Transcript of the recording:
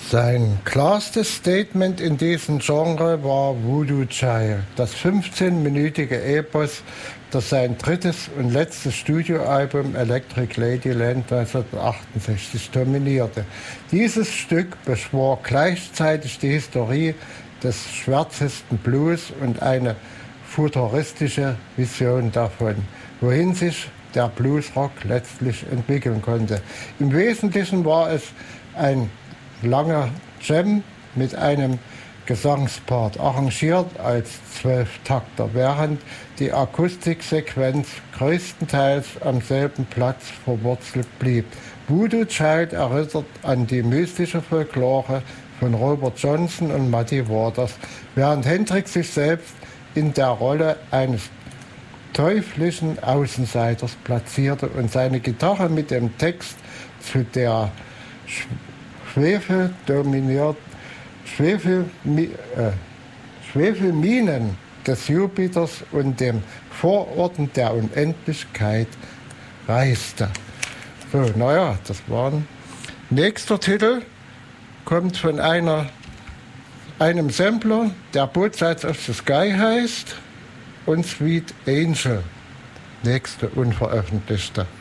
Sein klarstes Statement in diesem Genre war Voodoo Child, das 15-minütige Epos, das sein drittes und letztes Studioalbum Electric Ladyland 1968 dominierte. Dieses Stück beschwor gleichzeitig die Historie des schwärzesten Blues und eine futuristische Vision davon, wohin sich der Bluesrock letztlich entwickeln konnte. Im Wesentlichen war es ein langer Jam mit einem Gesangspart, arrangiert als 12-Takter, während die Akustiksequenz größtenteils am selben Platz verwurzelt blieb. Voodoo Child erinnert an die mystische Folklore von Robert Johnson und Muddy Waters, während Hendrix sich selbst in der Rolle eines teuflischen Außenseiters platzierte und seine Gitarre mit dem Text zu der Schwefelminen des Jupiters und dem Vororten der Unendlichkeit reiste. So, naja, das waren. Nächster Titel kommt von einem Sampler, der Both Sides of the Sky heißt, und Sweet Angel. Nächste unveröffentlichte.